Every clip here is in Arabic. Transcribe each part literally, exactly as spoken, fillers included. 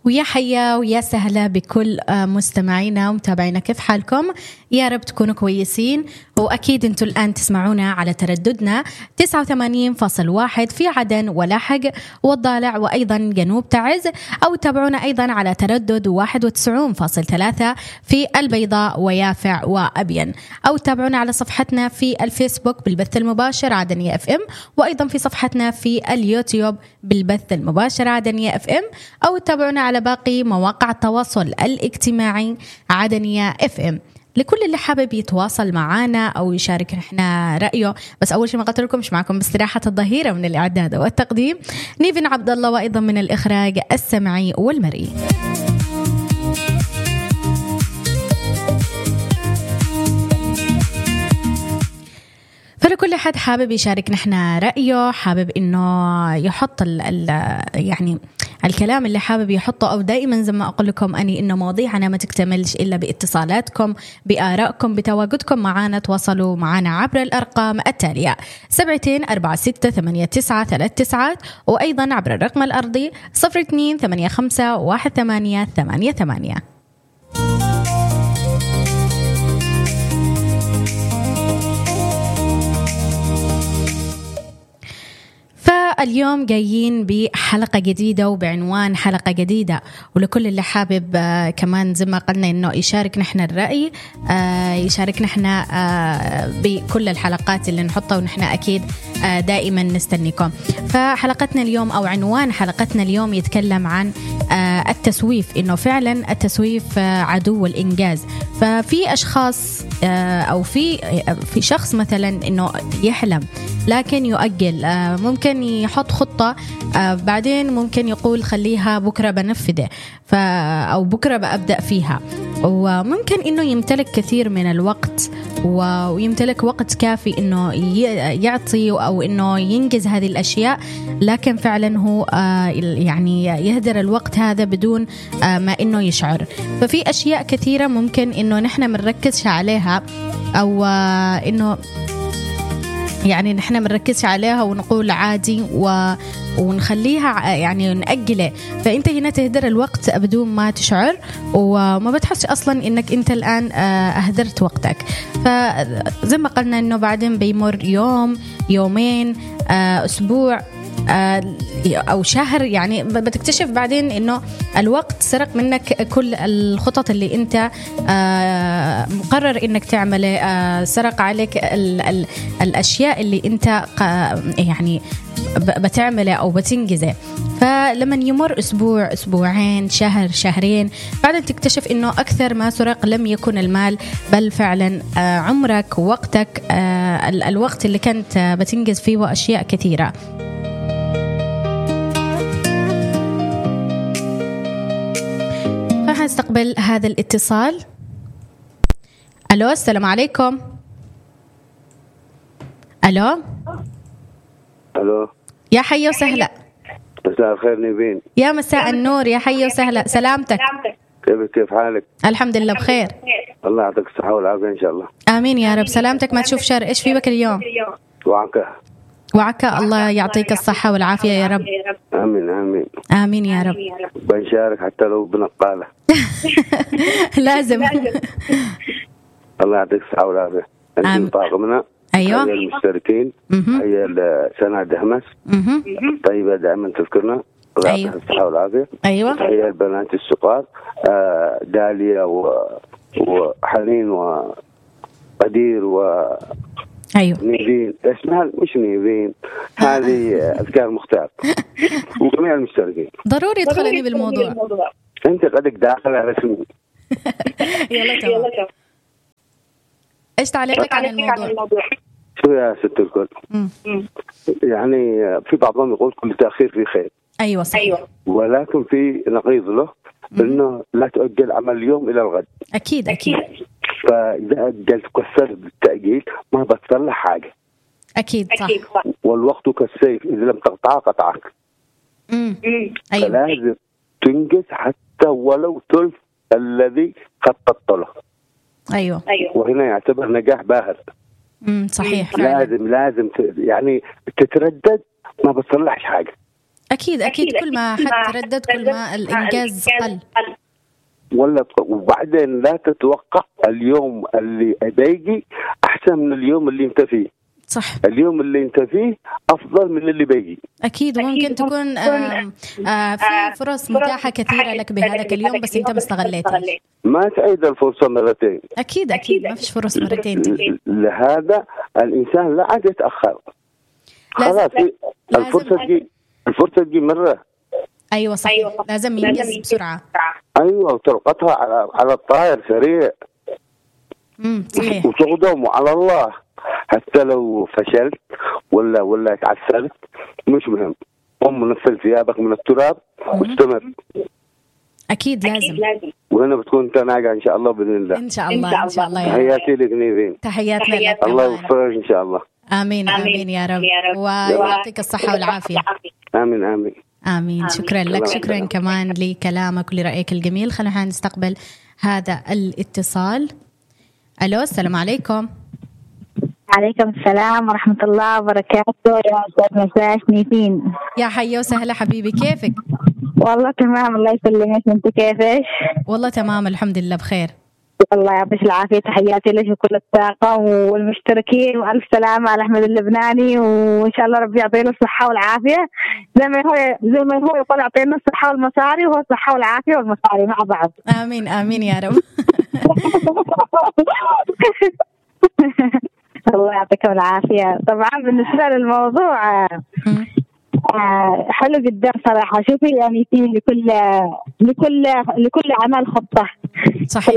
ويا حيا ويا سهلا بكل مستمعينا ومتابعينا، كيف حالكم؟ يا رب تكونوا كويسين. وأكيد أنتوا الآن تسمعونا على ترددنا تسعة وثمانين فاصل واحد في عدن ولاحق والضالع وأيضا جنوب تعز، أو تابعونا أيضا على تردد واحد وتسعين فاصل ثلاثة في البيضاء ويافع وأبين، أو تابعونا على صفحتنا في الفيسبوك بالبث المباشر عدنية اف ام، وأيضا في صفحتنا في اليوتيوب بالبث المباشر عدنية اف ام، أو تابعونا على باقي مواقع التواصل الاجتماعي عدنية اف ام. لكل اللي حابب يتواصل معنا أو يشارك نحنا رأيه، بس أول شيء ما قلت لكم مش معكم باستراحة الظهيرة من الإعداد والتقديم نيفين عبد الله، وأيضا من الإخراج السمعي والمرئي. فلكل حد حابب يشارك نحنا رأيه، حابب إنه يحط ال ال يعني الكلام اللي حابب يحطه، أو دائما زي ما أقول لكم أني إنه مواضيعنا ما تكتملش إلا باتصالاتكم، بآرائكم، بتواجدكم معنا. تواصلوا معنا عبر الأرقام التالية سبعتين أربعة ستة ثمانية تسعة ثلاث تسعات، وأيضا عبر الرقم الأرضي صفر اثنين ثمانية خمسة واحد ثمانية ثمانية ثمانية. اليوم جايين بحلقة جديدة وبعنوان حلقة جديدة، ولكل اللي حابب آه كمان زي ما قلنا إنه يشارك نحن الرأي، آه يشارك نحن آه بكل الحلقات اللي نحطها، ونحن أكيد آه دائما نستنيكم. فحلقتنا اليوم أو عنوان حلقتنا اليوم يتكلم عن آه التسويف، إنه فعلا التسويف آه عدو الإنجاز. ففي أشخاص آه أو في آه في شخص مثلا إنه يحلم لكن يؤجل، آه ممكن يحط خطة آه بعدين ممكن يقول خليها بكرة بنفذه، ف أو بكرة بأبدأ فيها. وممكن إنه يمتلك كثير من الوقت ويمتلك وقت كافي إنه يعطي أو إنه ينجز هذه الأشياء، لكن فعلا هو آه يعني يهدر الوقت هذا بدون آه ما إنه يشعر. ففي أشياء كثيرة ممكن إنه نحن منركزش عليها، أو آه إنه يعني نحن منركزش عليها ونقول عادي و... ونخليها يعني نأجله، فأنت هنا تهدر الوقت بدون ما تشعر، وما بتحس أصلا إنك أنت الآن أهدرت وقتك. فزي ما قلنا إنه بعدين بيمر يوم يومين أسبوع أو شهر، يعني بتكتشف بعدين إنه الوقت سرق منك كل الخطط اللي أنت مقرر إنك تعمله، سرق عليك ال ال الأشياء اللي أنت يعني بتعمله أو بتنجزه. فلما يمر أسبوع أسبوعين شهر شهرين، بعدين تكتشف إنه أكثر ما سرق لم يكن المال، بل فعلا عمرك ووقتك، الوقت اللي كنت بتنجز فيه وأشياء كثيرة. فهنستقبل هذا الاتصال. ألو، السلام عليكم. ألو ألو، يا حي وسهلا. مساء الخير نيفين. يا مساء النور، يا حي وسهلا. سلامتك؟ كيف كيف حالك؟ الحمد لله بخير. الله يعطيك الصحة والعافية إن شاء الله. آمين يا رب. سلامتك ما تشوف شر. إيش في بك اليوم؟ وعكا وعكا. الله يعطيك الصحة والعافية يا رب. آمين آمين آمين يا رب. بنشارك حتى لو بنقالة. لازم. الله يعطيك الصحة والعافية. أنت طاقمنا. أيوة. هي المشتركين، هي سنة دهمس طيبة دائما تذكرنا. الله يعطيك الصحة والعافية. أيوة. هي البنات السقاط آه داليا وحنين وقدير و أيوة. نيفين، اسمها مش نيفين، هذه أذكار مختار وجميع المشتركين. ضروري تدخلني بالموضوع. أنت قدك داخلة رسمي. يلا تمام. إيش تعليقك عن الموضوع؟ شو يا ست الكل؟ يعني في بعضهم يقول كل تأخير في خير. أيوة صح. أيوة. ولكن في نقيض له، إنه لا تؤجل عمل اليوم إلى الغد. أكيد أكيد. فإذا أجلت كسرت بالتأجيل ما بتصلح حاجة. أكيد صح. والوقت كالسيف، إذا لم تقطعه قطعك. امم أيوة. فلازم تنجز حتى ولو ثلث الذي خططت له. أيوة. وهنا يعتبر نجاح باهر. امم صحيح. لازم فعلا. لازم يعني تتردد ما بتصلحش حاجة. أكيد أكيد كل ما حد تردد كل ما الإنجاز قل. ولا وبعدين لا تتوقع اليوم اللي بيجي أحسن من اليوم اللي أنت فيه. صح. اليوم اللي أنت فيه أفضل من اللي بيجي. أكيد. وممكن تكون آه آه في فرص متاحة كثيرة لك بهذاك اليوم بس أنت ما استغليتها. ما تعيد الفرصة مرتين. أكيد أكيد ما فيش فرص مرتين تجي. لهذا الإنسان لا عاد يتأخر. خلاص الفرصة تجي الفرصة تجي مرة. أيوة صحيح. أيوة. لازم ينجز بسرعة. أيوة وتلقطها على على الطائر سريع. امم صحيح. وتقدم على الله حتى لو فشلت ولا ولا تعثرت مش مهم، قم نفل ثيابك من التراب واستمر. أكيد لازم. وهنا بتكون انت ناجح ان شاء الله باذن الله. ان شاء الله ان شاء الله. تحياتي لك نيفين. تحياتنا لك. الله يوفقك ان شاء الله. آمين آمين يا رب ويعطيك الصحة والعافية. آمين آمين آمين. شكرا لك. شكرا كمان لكلامك ولرأيك الجميل. خلينا نستقبل هذا الاتصال. ألو السلام عليكم. عليكم السلام ورحمة الله وبركاته يا أستاذ مساء نيفين. يا حيا وسهلا حبيبي، كيفك؟ والله تمام الله يسلمك، أنت كيفك؟ والله تمام الحمد لله بخير. الله يعطيك العافية، تحياتي لك وكل الطاقة والمشتركين وألف سلامة على أحمد اللبناني، وإن شاء الله ربي يعطينا الصحة والعافية زي ما هو زي ما هو يقول يعطينا الصحة والمصاري، وهو الصحة والعافية والمصاري مع بعض. آمين آمين يا رب. الله يعطيكم العافية. طبعا بالنسبة للموضوع آه حلو جدا صراحة. شوفي يعني في لكل لكل لكل عمل خطة. صحيح.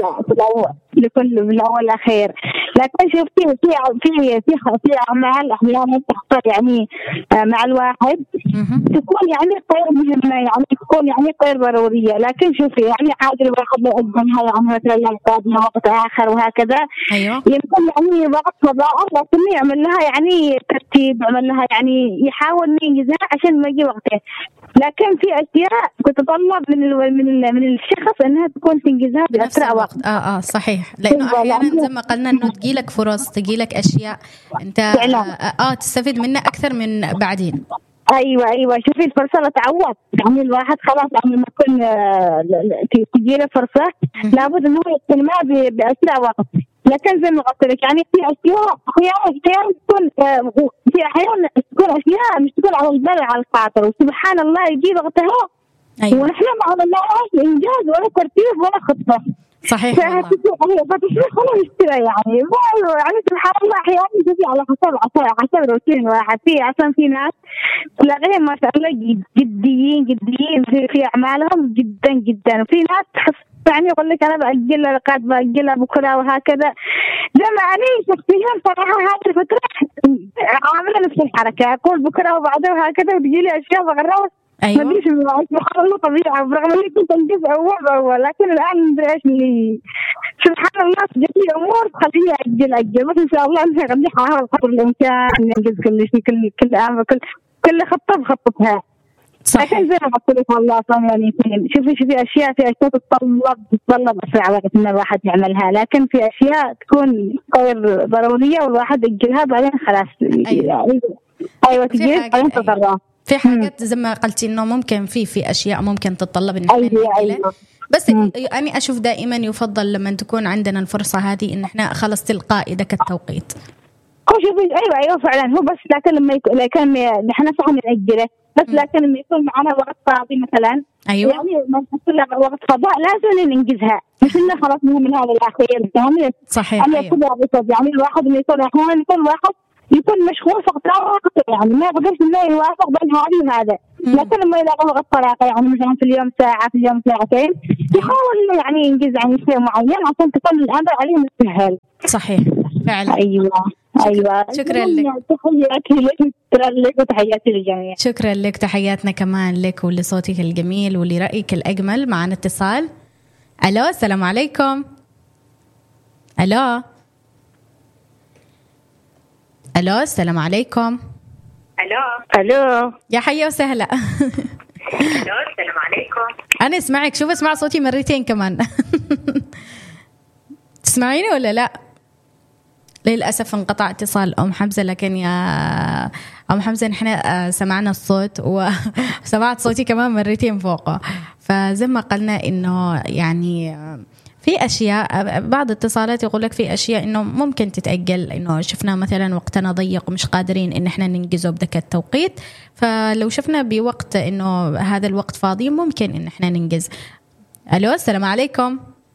لكل من الأول لأخير. لكن شوفتي في في في في أعمال أحيانا تحصل يعني آه مع الواحد تكون يعني غير مهمة، يعني تكون يعني غير ضرورية، لكن شوفي يعني عادي الواحد لو أجلها يعني مثلا يعطيها وقت آخر وهكذا. أيوة. يمكن يعني وقت فضاء لكن يعمل لها يعني ترتيب، يعمل لها يعني يحاول ينجزها عشان ما يجي وقته. لكن في أشياء تتطلب من ال من ال من الشخص إنها تكون تنجزها بأسرع وقت. آه آه صحيح. لأنه أحيانا زي ما قلنا إنه تجيلك فرص، تجيلك أشياء أنت آه, آه تستفيد منها أكثر من بعدين. أيوة أيوة. شوفي الفرصة لا تعوض، يعني الواحد خلاص يعني لما يكون تجيله فرصة لابد إنه يستلمها بأسرع وقت. لكن زي ما قلت لك يعني في أشياء أحيانا أحيانا تكون في أحيانا تكون أشياء مش تكون على البال على الخاطر، وسبحان الله يجي وقتها. أيوة. ونحن ما عملناش إنجاز ولا ترتيب ولا خطة. صحيح. فتصير خلاص يعني يعني سبحان الله أحيانا تجي على حسب حسب روتين واحد. في أصلا في ناس تلاقيهم ما شاء الله جديين جديين في, في أعمالهم جدا جدا، وفي ناس تحس يعني يقول لك أنا بأجلها لقد بأجلها بكرة وهكذا. لما أنا شخصيا صراحة هذه الفترة عاملة نفس الحركة، أقول بكرة وبعدها وهكذا وتجي لي أشياء بغرّوس. أيوة. ما أدري شو بخلوا طبيعة برغم إني كنت أنجز أول بأول، لكن الآن مدري إيش اللي سبحان الله تجي أمور تخليني أجل أجل بس إن شاء الله أنا غادي أحاول قدر الإمكان ننجز كل شيء كل كل أمر كل كل خطة بخطتها. لكن زي ما قلت لك والله صار يعني شوفي شوفي أشياء في أشياء تتطلب تتطلب أسرع وقت إن الواحد يعملها، لكن في أشياء تكون غير ضرورية والواحد يأجلها بعدين خلاص. أيوة أيوة تجي بعدين تضرها. في حاجات زي ما قلتي إنه ممكن في في أشياء ممكن تتطلب إن إحنا أيوة أيوة. بس مم. أنا أشوف دائما يفضل لما تكون عندنا الفرصة هذه إن إحنا خلص تلقائي ذاك التوقيت. شوفي أيوة أيوة فعلا هو بس لكن لما يكون لكن نحن صح نأجله بس مم. لكن لما يكون معنا وقت فاضي مثلا. أيوة. يعني ما نحصل وقت فضاء لازم ننجزها مش إنه خلاص من هذا الأخير يعني. صحيح. أنا كذا يعني الواحد اللي يكون أحيانا يكون واحد يكون مشغول فقط يعني ما يقدرش إنه يوافق بين هذه وهذا. لكن لما يلاقي وقت فراغ يعني مثلا في اليوم ساعة في اليوم ساعتين يحاول إنه يعني ينجز عن شيء معين عشان تكون الأمر عليه مستهل. صحيح فعلا. أيوة أيوة. شكرا لك. تحياتي لك لك وتحياتي للجميع. شكرا لك. تحياتنا كمان لك ولصوتك الجميل ولرأيك الأجمل. معنا اتصال. ألو السلام عليكم. ألو ألو السلام عليكم. ألو ألو يا حيا وسهلا. ألو السلام عليكم. أنا أسمعك. شوف أسمع صوتي مرتين كمان. تسمعيني ولا لا؟ للأسف انقطع اتصال أم حمزة، لكن يا أم حمزة نحن سمعنا الصوت وسمعت صوتي كمان مرتين فوقه. فزي ما قلنا إنه يعني في أشياء، بعض اتصالات يقول لك في أشياء إنه ممكن تتأجل، إنه شفنا مثلا وقتنا ضيق ومش قادرين إن إحنا ننجزه بذاك التوقيت، فلو شفنا بوقت إنه هذا الوقت فاضي ممكن إن إحنا ننجز. ألو السلام عليكم.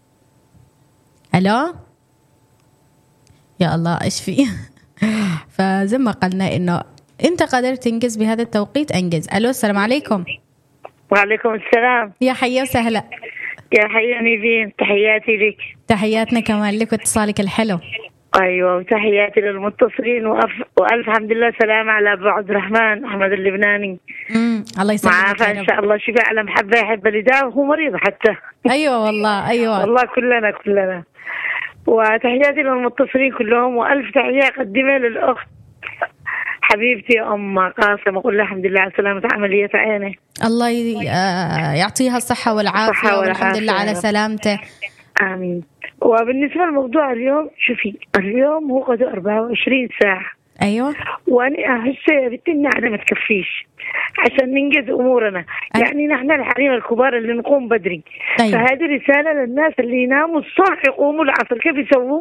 ألو يا الله إيش في فزي ما قلنا إنه أنت قادر تنجز بهذا التوقيت أنجز. ألو السلام عليكم. وعليكم السلام. يا حيا وسهلا. يا حيا نيفين، تحياتي لك. تحياتنا كمان لك واتصالك الحلو. أيوة وتحياتي للمتصلين وأف... وألف الحمد لله سلام على أبو عبد الرحمن أحمد اللبناني. امم الله يسلمك. معافى إن شاء الله، شفاء على محبة يحب الإداء وهو مريض حتى. أيوة والله أيوة والله كلنا كلنا. وتحياتي للمتصلين كلهم، وألف تحية قدمها للأخت حبيبتي أم قاسم، أقول لها الحمد لله على سلامة عملية عينه. الله يعطيها الصحة والعافية والحمد لله على سلامته. آمين. وبالنسبة لموضوع اليوم، شوفي اليوم هو غدا أربعة وعشرين ساعة. أيوة. وأنا أحس يا بنتي إن أنا ما تكفيش عشان ننجز أمورنا. أيوة. يعني نحن الحريم الكبار اللي نقوم بدري. أيوة. فهذه رسالة للناس اللي يناموا الصبح يقوموا العصر، كيف يسووا؟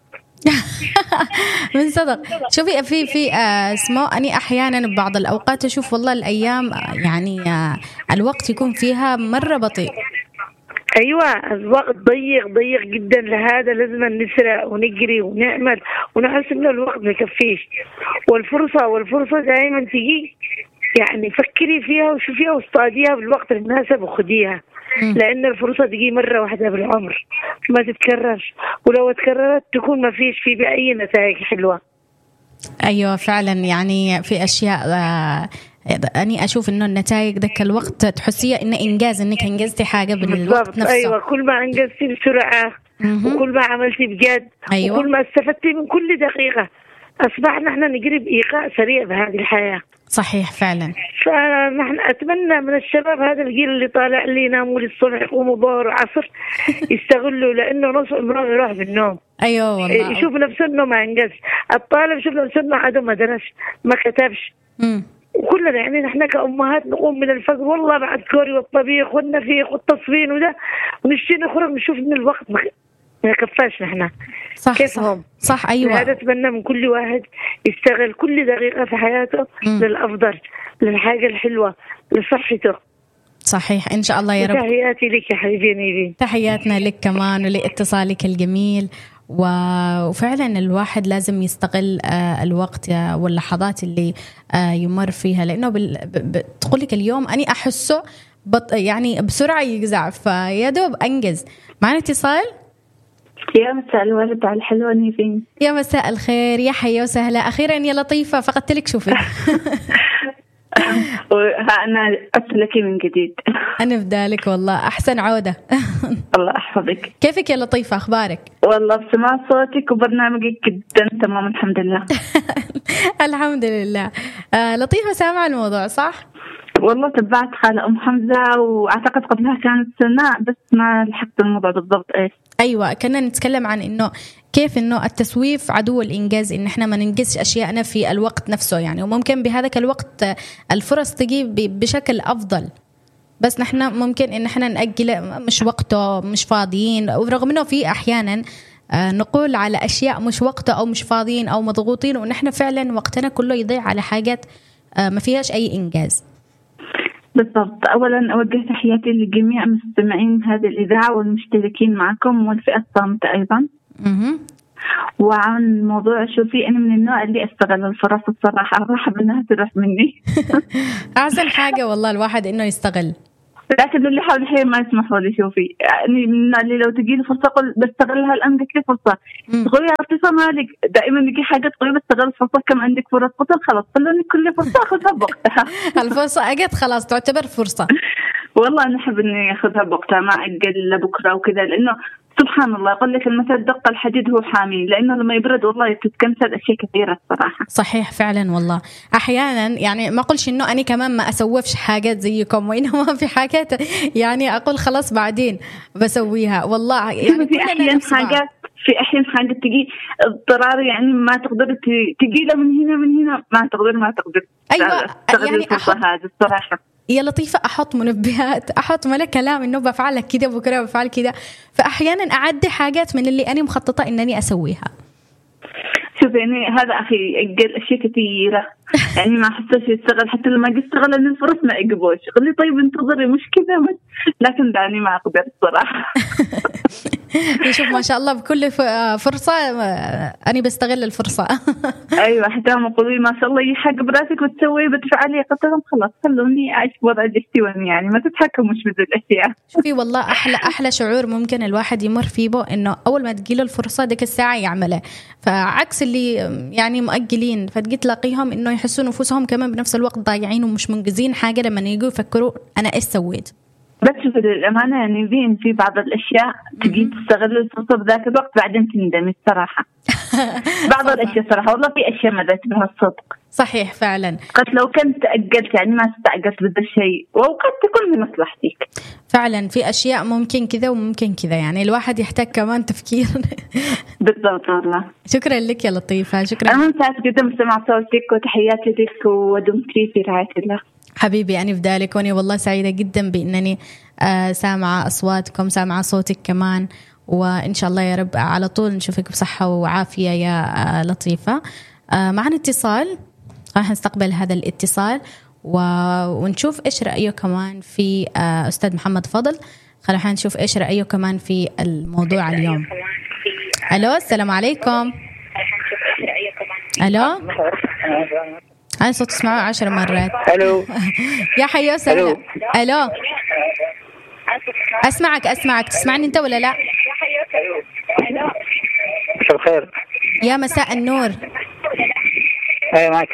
من صدق. شوفي في في اسمه أني أحيانا ببعض الأوقات أشوف والله الأيام يعني الوقت يكون فيها مرة بطيء. أيوة الوقت ضيق ضيق جدا، لهذا لازم نسرع ونجري ونعمل ونحس إنه الوقت ما يكفيش. والفرصة والفرصة دائما تيجي، يعني فكري فيها وشوفيها واصطاديها بالوقت المناسب وخديها، لأن الفرصة تجي مرة واحدة بالعمر ما تتكررش، ولو تكررت تكون ما فيش في بأي نتائج حلوة. أيوة فعلا، يعني في أشياء آه أني أشوف إنه النتائج ذاك الوقت تحسيها إنه إنجاز، إنك أنجزتي حاجة بالوقت نفسه. أيوة كل ما أنجزتي بسرعة وكل ما عملتي بجد. أيوة. وكل ما استفدتي من كل دقيقة. أصبحنا إحنا نجري بإيقاع سريع بهذه الحياة. صحيح فعلا. فنحن أتمنى من الشباب هذا الجيل اللي طالع اللي يناموا للصبح يقوموا ظهر وعصر يستغلوا، لأنه نص عمره يروح بالنوم. أيوة والله. يشوف نفسه إنه ما أنجز، الطالب يشوف نفسه إنه عدم ما درس ما كتبش. مم. وكلنا يعني نحن كأمهات نقوم من الفجر والله بعد كوري والطبيخ والنفيخ والتصفين وده، ونشتي نخرج نشوف إن الوقت ما ما كفاش نحن. صح كيفهم. صح. صح أيوة. هذا أتمنى من كل واحد يستغل كل دقيقة في حياته م. للأفضل، للحاجة الحلوة، لصحته. صحيح إن شاء الله يا رب. تحياتي لك يا حبيبي نيفين. تحياتنا لك كمان ولاتصالك الجميل. وفعلا الواحد لازم يستغل الوقت واللحظات اللي يمر فيها، لأنه بتقول لك اليوم أني أحسه يعني بسرعة يجزع، فيا دوب أنجز. معنا اتصال. يا مساء الورد على الحلوة نيفين. يا مساء الخير، يا حيا وسهلا. أخيرا يا لطيفة فقدت لك. شوفي أنا أسألك من جديد. أنا بدالك والله، أحسن عودة. الله أحفظك. كيفك يا لطيفة، أخبارك؟ والله بسمع صوتك وبرنامجك جدا تمام الحمد لله. الحمد لله. آه لطيفة سامعة الموضوع صح؟ والله تبعت خالة أم حمزة، وأعتقد قبلها كانت سنة بس ما لحقت الموضوع بالضبط إيش. أيوة كنا نتكلم عن إنه كيف إنه التسويف عدو الإنجاز، إن إحنا ما ننجزش أشياءنا في الوقت نفسه يعني، وممكن بهذاك الوقت الفرص تجي بشكل أفضل، بس نحن ممكن إن إحنا نأجل، مش وقته، مش فاضيين. ورغم إنه في أحيانا نقول على أشياء مش وقته أو مش فاضيين أو مضغوطين، ونحن فعلا وقتنا كله يضيع على حاجات ما فيهاش أي إنجاز. بالضبط. أولا أوجه تحياتي لجميع مستمعين هذه الإذاعة والمشتركين معكم والفئة الصامتة أيضا. مه. وعن موضوع شوفي أنا من النوع اللي أستغل الفرص الصراحة، أرحب إنها تروح مني. أحسن حاجة والله الواحد إنه يستغل، لكن اللي حول الحين ما يسمحوا لي. شوفي يعني من النوع اللي لو تجيلي فرصة أقول بستغلها الآن، ذيك لي فرصة تقولي يا لطيفة مالك دائما نجي حاجة تقولي بستغل الفرصة، كم عندك فرص؟ قلت خلاص خلوني كل فرصة أخذها بوقتها. الفرصة أجت خلاص تعتبر فرصة. والله أنا أحب إني أخذها بوقتها، ما أجل لبكرة وكذا، لأنه سبحان الله يقول لك المثل دق الحديد هو حامي، لأنه لما يبرد والله تتكنسل أشياء كثيرة الصراحة. صحيح فعلا والله. أحيانا يعني ما أقولش إنه أنا كمان ما أسوفش حاجات زيكم، وإنما في حاجات يعني أقول خلاص بعدين بسويها والله. يعني في أحيانا حاجات في أحيان حاجة تجي اضطرار يعني ما تقدر تجي له من هنا من هنا ما تقدر ما تقدر. أيوة يعني أحط هذا الصراحة يا لطيفة أحط منبهات، أحط ملا كلام إنه بفعل كده بكرة بفعل كده، فأحيانا أعدي حاجات من اللي أنا مخططة إنني أسويها. شوف يعني هذا أخي أجل أشياء كثيرة يعني ما حسيت يشتغل حتى لما أجي أشتغل إن الفرص ما يقبوش. قل لي طيب انتظري مش كذا، لكن دعني ما أقدر الصراحة. شوف ما شاء الله بكل فرصة أنا بستغل الفرصة. أيوة حتى هم يقولوا ما شاء الله يحق براسك وتسوي بتفعلي، قلت لهم خلاص خلوني أعيش بوضع جستي يعني ما تتحكموش بذي الأشياء. شوفي والله أحلى أحلى شعور ممكن الواحد يمر فيه بو إنه أول ما تجيله الفرصة ديك الساعة يعمله، فعكس اللي يعني مؤجلين فتجي تلاقيهم إنه يحسوا نفوسهم كمان بنفس الوقت ضايعين ومش منجزين حاجة لما يجوا يفكروا أنا إيش سويت. بس في الأمانة يعني بين في بعض الأشياء تجي تستغل الفرصة بذاك الوقت بعدين تندم الصراحة. بعض الأشياء صراحة والله في أشياء ما ذات بها الصدق. صحيح فعلا. قد لو كنت تأجلت يعني ما استعجلت بهذا الشيء وقد تكون لمصلحتك. فعلا في أشياء ممكن كذا وممكن كذا، يعني الواحد يحتاج كمان تفكير. بالضبط والله. شكرا لك يا لطيفة. شكرا. أنا ممتاز جدا مستمع صوتك وتحياتي لك ودمتي في رعاية الله. حبيبي أنا في ذلك، وأنا والله سعيدة جدا بأنني سامعة أصواتكم سامعة صوتك كمان، وإن شاء الله يا رب على طول نشوفك بصحة وعافية يا لطيفة. معنا اتصال، راح نستقبل هذا الاتصال ونشوف إيش رأيه كمان في أستاذ محمد فضل. خلينا نشوف إيش رأيه كمان في الموضوع اليوم. ألو السلام عليكم. ألو أنا صوت تسمعه عشر مرات. ألو يا حيو سهلا. ألو أسمعك أسمعك تسمعني أنت ولا لا؟ مساء الخير. يا مساء النور. أيوة معك.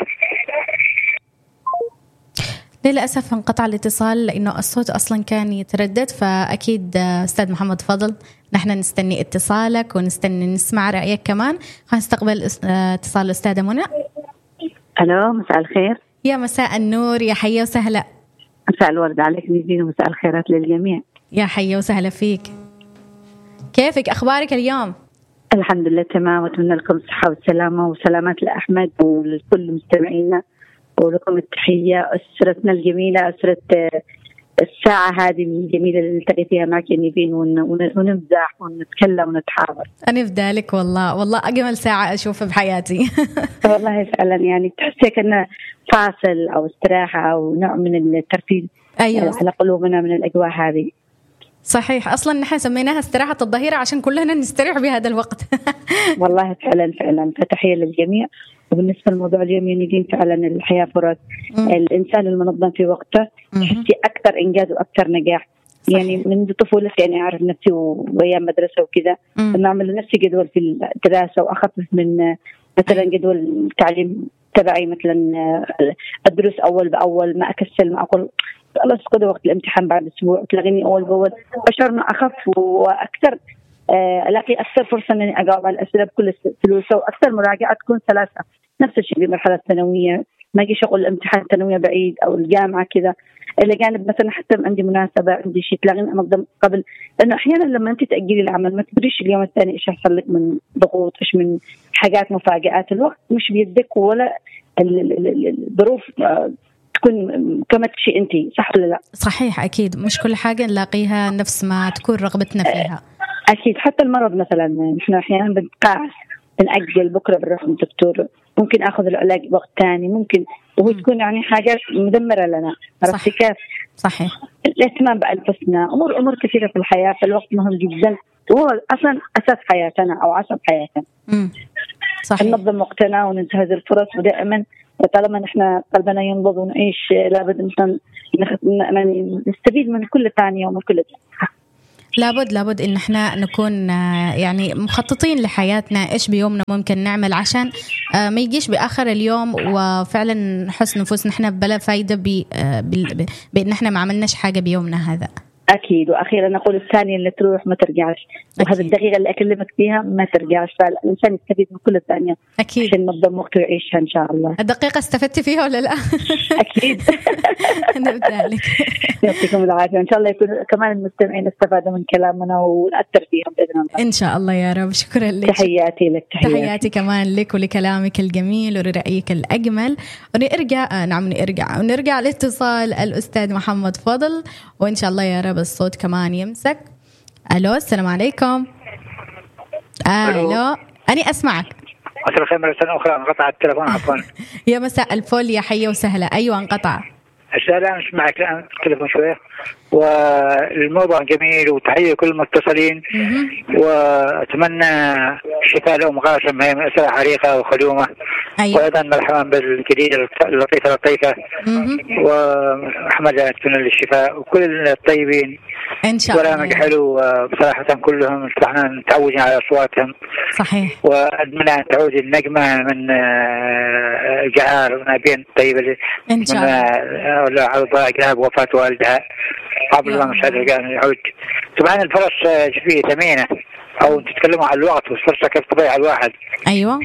للأسف انقطع الاتصال لأنه الصوت أصلا كان يتردد، فأكيد أستاذ محمد فضل نحن نستني اتصالك ونستني نسمع رأيك كمان. هنستقبل اتصال الأستاذة منى. ألو مساء الخير. يا مساء النور يا حيا وسهلا. مساء الورد عليك نيفين ومساء الخيرات للجميع. يا حيا وسهلا فيك. كيفك أخبارك اليوم؟ الحمد لله تمام، وأتمنى لكم الصحة والسلامة وسلامات لأحمد ولكل مستمعينا، ولكم التحية أسرتنا الجميلة، أسرة الساعة هذه الجميلة اللي نلتقي فيها معك يا نيفين ونمزح ونتكلم ونتحاور. أنا في ذلك والله والله أجمل ساعة أشوفها بحياتي. والله فعلا يعني تحسي كأنه فاصل أو استراحة أو نوع من الترفيه. أيوة. على قلوبنا من الأجواء هذه. صحيح، أصلا نحن سميناها استراحة الظهيرة عشان كلنا نستريح بهذا الوقت. والله فعلا فعلا فتحية للجميع. وبالنسبة للموضوع اليوم يعني فعلا الحياة فرص. مم. الإنسان المنظم في وقته تحسي أكثر إنجاز وأكثر نجاح. صحيح. يعني من طفولتي يعني أعرف نفسي وأيام مدرسة وكذا إنه أعمل لنفسي جدول في الدراسة وأخفف من مثلا جدول التعليم تبعي، مثلا الدروس أول بأول ما أكسل ما أقول خلاص كده وقت الامتحان بعد أسبوع تلاقيني أول بأول أشعر أخف وأكثر ألاقي أكثر فرصة إني أجاوب على الأسئلة بكل سلوسة، وأكثر مراجعة تكون ثلاثة. نفس الشيء بالمرحلة الثانوية ما أجي شغل الامتحان الثانوية بعيد أو الجامعة كذا، إلى جانب مثلا حتى عندي مناسبة عندي شيء تلاقيني أنظم قبل، لأنه أحيانا لما أنت تأجلي العمل ما تدريش اليوم الثاني إيش يحصل لك من ضغوط، إيش من حاجات مفاجآت. الوقت مش بيدك ولا الظروف تكون كما تشي أنت، صح ولا لا؟ صحيح أكيد، مش كل حاجة نلاقيها نفس ما تكون رغبتنا فيها. أكيد حتى المرض مثلا نحن أحيانا بنقاعس بنأجل بكرة بنروح للدكتور، ممكن أخذ العلاج وقت تاني ممكن، وهو تكون يعني حاجات مدمرة لنا. عرفتي كيف؟ صحيح. الاهتمام بأنفسنا أمور أمور كثيرة في الحياة، فالوقت مهم جدا وهو أصلا أساس حياتنا أو عصب حياتنا. امم صحيح. ننظم وقتنا وننتهز الفرص، ودائما طالما نحن قلبنا ينبض ونعيش لابد مثلا نستفيد من كل ثانية ومن كل دقيقة. لابد لابد إن إحنا نكون يعني مخططين لحياتنا، إيش بيومنا ممكن نعمل عشان ما يجيش بآخر اليوم وفعلا نحس نفوسنا إحنا بلا فايدة بإن إحنا ما عملناش حاجة بيومنا هذا. أكيد. وأخيرا أقول الثانية اللي تروح ما ترجعش، وهذا الدقيقة اللي أكلمك فيها ما ترجعش، فالإنسان يستفيد من كل الثانية أكيد عشان نظم وقته ويعيشها إن شاء الله. الدقيقة استفدت فيها ولا لا؟ أكيد. نبدأ لك. يعطيكم العافية، إن شاء الله يكون كمان المستمعين استفادوا من كلامنا ونأثر فيهم بإذن الله. إن شاء الله يا رب. شكرا لك. تحياتي لك. تحياتي, تحياتي كمان لك ولكلامك الجميل ولرأيك الأجمل. ونرجع نعم نرجع ونرجع لاتصال الأستاذ محمد فضل، وإن شاء الله يا رب الصوت كمان يمسك. ألو السلام عليكم. ألو أنا أسمعك. مساء الخير مرة أخرى، انقطع التلفون عفوا. يا مساء الفل يا حية وسهلة. أيوة انقطع. السلام مش معك الآن التلفون شوية. والموضوع جميل وتحية لكل المتصلين، وأتمنى شفاء لهم غاشم، هي مسألة حريقة وخدومة. أيوة. وأيضا مرحبا بالجديدة اللطيفة اللطيفة، وأحمد أتمنى للشفاء وكل الطيبين إن شاء الله. برامج حلو بصراحة كلهم، احنا متعودين على أصواتهم. صحيح. وأتمنى أن تعود النجمة من جعار ونبين طيبة إن شاء الله. ولا عرض جاب وفاة والدها قبل الله مش هذا كان يعود. طبعا الفرص فيه ثمينة، أو تتكلموا عن الوقت والفرصة كيف تضيع الواحد. أيوة.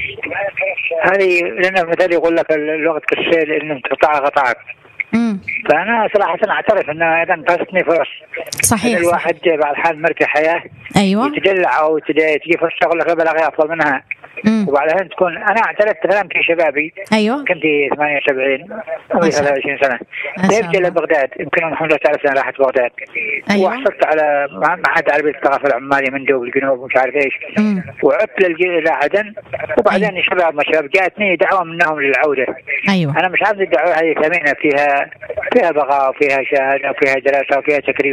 هذه لأن المثال يقول لك الوقت كالسيل إنه تقطع قطعك. امم فأنا صراحة أعترف أن أيضا فاتتني فرص. صحيح. الواحد بعد حال مركز حياة أيوة يتدلع أو تجي فرصة يقول لك بلاغي أفضل منها. مم. وبعدها تكون أنا اعترفت كلام في شبابي. أيوة. كنت ثمانية وسبعين أو ثلاثة وعشرين سنة، ذهبت إلى بغداد، يمكن الحمد لله تعرف أنا راحت بغداد. أيوة. وحصلت على معهد عربي الثقافة العمالي من دوب الجنوب ومش عارف إيش. مم. وعدت إلى عدن، وبعدين أيوة. شباب ما شباب جاءتني دعوة منهم للعودة. أيوة. أنا مش عارف الدعوة هذه ثمينة، فيها فيها بغاء وفيها شهادة وفيها دراسة وفيها تكريم.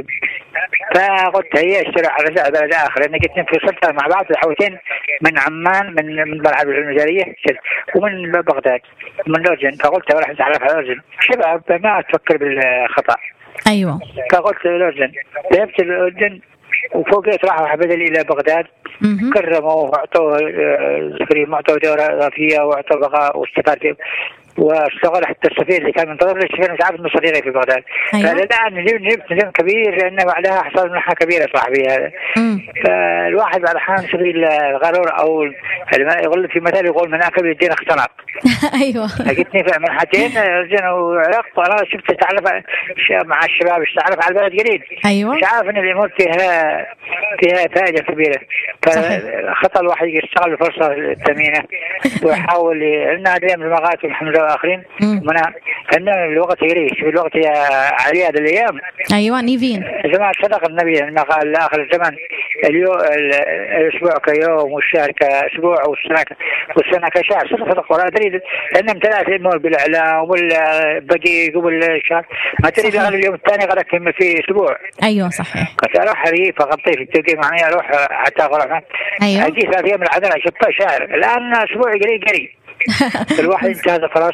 فقلت هي اشتري على رجاء بلد آخر، لأن قلت انفصلت مع بعض الحوتين من عمان من من بلعب المجالية ومن بغداد من الأردن. فقلت راح أتعرف على الأردن، شباب ما تفكر بالخطأ. أيوة. فقلت الأردن، ذهبت الأردن وفوقيت راحوا بدل إلى بغداد. مم. كرموا وأعطوا تكريم، أعطوا دورة إضافية وأعطوا بغاء واستفاد، واشتغل حتى السفير اللي كان منتظر السفير مش عارف انه صديقي في بغداد. أيوة. فالآن نجم نجم كبير، لأنه بعدها حصل منحة كبيرة صاحبي هذا. فالواحد بعد حان سبيل الغرور أو يقول في مثال يقول من أكل الدين اختنق. أيوة. لقيتني في منحتين رجعنا وعرق، وأنا شفت تعرف مع الشباب تعرف على البلد جديد. أيوة. مش عارف إن الأمور فيها فيها فائدة كبيرة. فخطأ الواحد يشتغل الفرصة الثمينة ويحاول لأن هذه من المغات والحمد لله آخرين منها أن الوقت يريش الوقت يا علي هذه الأيام. أيوة نيفين زمان صدق النبي لما قال آخر الزمن اليوم الأسبوع كيوم والشهر كأسبوع والسنة والسنة كشهر. صدق صدق ولا تريد أن امتلأت الأمور بالإعلام والبقيق والشهر، ما تريد أن اليوم الثاني غلق في أسبوع. أيوة صحيح. قلت أروح ريف أغطي في التوقيت معني أروح حتى أغرف. أيوة. أجي ثلاث أيام العدن أشبه شهر، الآن أسبوع قريب قريب. الواحد انتهز فرص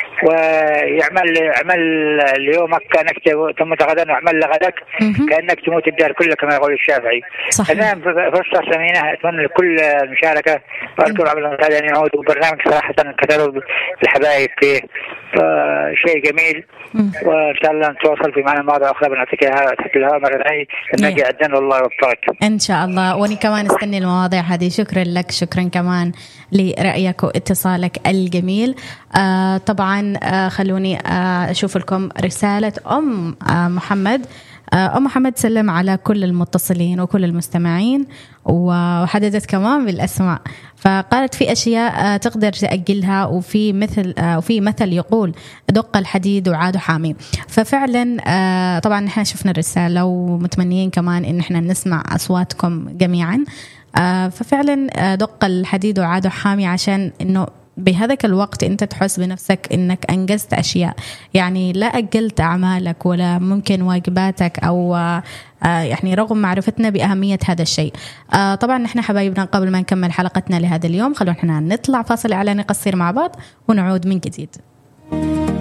ويعمل يعمل اليومك كأنك تموت غدا ويعمل لغدك كأنك تموت الدار كله كما يقول الشافعي. الآن فرصة ثمينة، أتمنى لكل المشاركة وأذكر عبد المتعال أن يعود، وبرنامج صراحة كتبوا الحبايب فيه شيء جميل. وإن شاء الله نتواصل في معنا مواضيع أخرى بنعطيك إياها تحت الهواء مرة ثانية نجي عدن والله يوفقك. إن شاء الله. وأنا كمان استني المواضيع هذه. شكرا لك، شكرا كمان لرأيك واتصالك الجميل. آه طبعا آه خلوني آه أشوف لكم رسالة أم آه محمد. آه أم محمد سلم على كل المتصلين وكل المستمعين، وحددت كمان بالأسماء. فقالت في أشياء تقدر تأجلها، وفي مثل وفي مثل يقول دق الحديد وعاد حامي. ففعلا طبعا نحن شفنا الرسالة ومتمنيين كمان إن احنا نسمع أصواتكم جميعا. ففعلا دق الحديد وعاد حامي، عشان إنه بهذاك الوقت أنت تحس بنفسك إنك أنجزت أشياء، يعني لا أجلت أعمالك ولا ممكن واجباتك، أو يعني رغم معرفتنا بأهمية هذا الشيء. طبعا نحن حبايبنا قبل ما نكمل حلقتنا لهذا اليوم خلونا نطلع فاصل إعلاني قصير مع بعض ونعود من جديد.